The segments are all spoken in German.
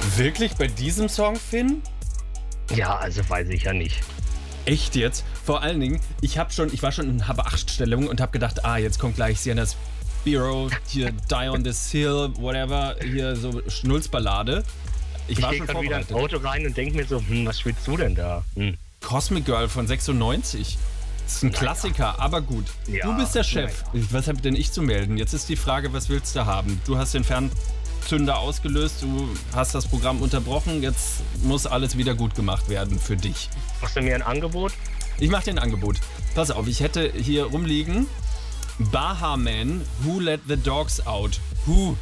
Wirklich bei diesem Song, Finn? Ja, also weiß ich ja nicht. Echt jetzt? Vor allen Dingen, ich war schon in Habe-8-Stellung und habe gedacht, jetzt kommt gleich Sienna Spiro, hier Die on this Hill, whatever, hier so Schnulzballade. Ich war gehe schon gerade wieder ins vorbereitet. Auto rein und denke mir so, was spielst du denn da? Cosmic Girl von 96. Das ist ein Klassiker, aber gut. Ja, Du bist der Chef. Was habe denn ich zu melden? Jetzt ist die Frage, was willst du haben? Du hast den Fernzünder ausgelöst, du hast das Programm unterbrochen, jetzt muss alles wieder gut gemacht werden für dich. Machst du mir ein Angebot? Ich mache dir ein Angebot. Pass auf, ich hätte hier rumliegen Baha Man, Who Let the Dogs Out. Who.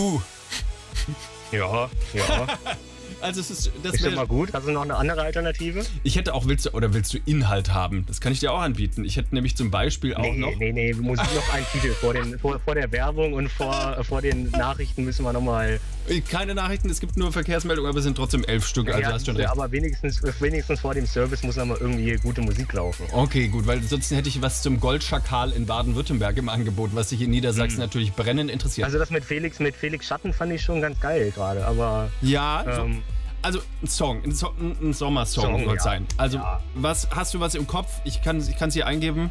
Ja. Also das Ist schon mal wäre. gut. Hast du noch eine andere Alternative? Ich hätte auch, willst du Inhalt haben? Das kann ich dir auch anbieten. Ich hätte nämlich zum Beispiel auch noch. Nee, Musik noch ein Titel. Vor der Werbung und vor den Nachrichten müssen wir nochmal. Keine Nachrichten, es gibt nur Verkehrsmeldungen, aber es sind trotzdem 11 Stück, also hast schon recht. Aber wenigstens vor dem Service muss noch mal irgendwie gute Musik laufen. Okay, gut, weil sonst hätte ich was zum Goldschakal in Baden-Württemberg im Angebot, was sich in Niedersachsen natürlich brennend interessiert. Also das mit Felix Schatten fand ich schon ganz geil gerade, aber... Ja, also ein Sommersong soll es sein. Also hast du was im Kopf? Ich kann es hier eingeben.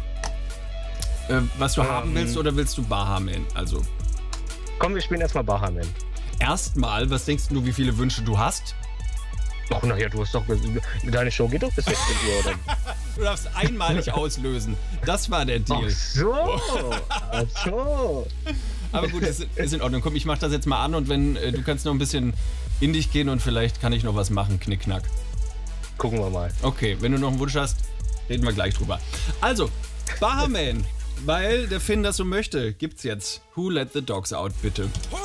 Was du haben willst oder willst du Baha Man? Also komm, wir spielen erstmal Baha Man. erstmal, was denkst du, wie viele Wünsche du hast? Ach, nachher, du hast doch... Deine Show geht doch bis 16 Uhr, oder? Du darfst einmalig auslösen. Das war der Deal. Ach so. Aber gut, ist in Ordnung. Komm, ich mach das jetzt mal an und wenn du kannst noch ein bisschen in dich gehen und vielleicht kann ich noch was machen, knickknack. Gucken wir mal. Okay, wenn du noch einen Wunsch hast, reden wir gleich drüber. Also, Baha Man, weil der Finn das so möchte, gibt's jetzt Who Let the Dogs Out, bitte.